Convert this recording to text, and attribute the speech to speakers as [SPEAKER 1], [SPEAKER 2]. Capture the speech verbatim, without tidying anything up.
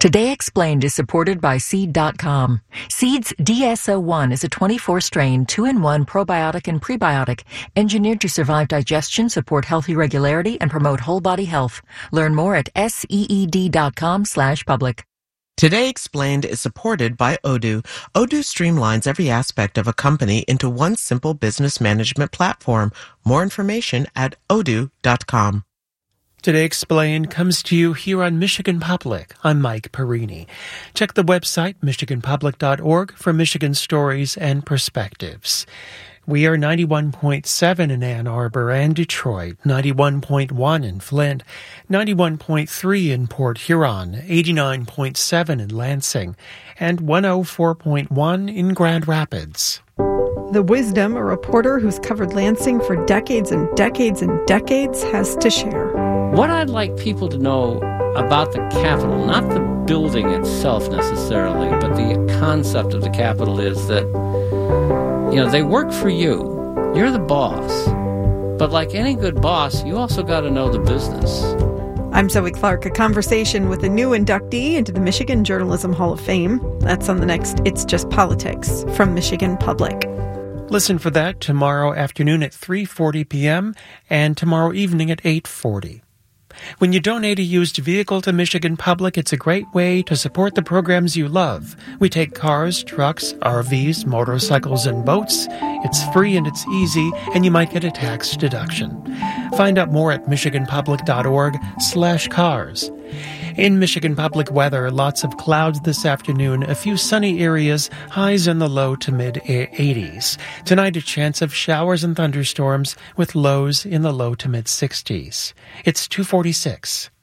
[SPEAKER 1] Today Explained is supported by Seed dot com. Seed's D S zero one is a twenty-four strain, two in one probiotic and prebiotic, engineered to survive digestion, support healthy regularity, and promote whole body health. Learn more at seed dot com slash public.
[SPEAKER 2] Today Explained is supported by Odoo. Odoo streamlines every aspect of a company into one simple business management platform. More information at odoo dot com.
[SPEAKER 3] Today Explained comes to you here on Michigan Public. I'm Mike Perini. Check the website, michigan public dot org, for Michigan stories and perspectives. We are ninety-one point seven in Ann Arbor and Detroit, ninety-one point one in Flint, ninety-one point three in Port Huron, eighty-nine point seven in Lansing, and one oh four point one in Grand Rapids.
[SPEAKER 4] The wisdom a reporter who's covered Lansing for decades and decades and decades has to share.
[SPEAKER 5] What I'd like people to know about the Capitol, not the building itself necessarily, but the concept of the Capitol is that, you know, they work for you. You're the boss. But like any good boss, you also got to know the business.
[SPEAKER 4] I'm Zoe Clark, a conversation with a new inductee into the Michigan Journalism Hall of Fame. That's on the next It's Just Politics from Michigan Public.
[SPEAKER 3] Listen for that tomorrow afternoon at three forty p.m. and tomorrow evening at eight forty. When you donate a used vehicle to Michigan Public, it's a great way to support the programs you love. We take cars, trucks, R Vs, motorcycles, and boats. It's free and it's easy, and you might get a tax deduction. Find out more at michigan public dot org slash cars. In Michigan Public weather, lots of clouds this afternoon, a few sunny areas, highs in the low to mid-eighties. Tonight, a chance of showers and thunderstorms with lows in the low to mid-sixties. It's two forty-six.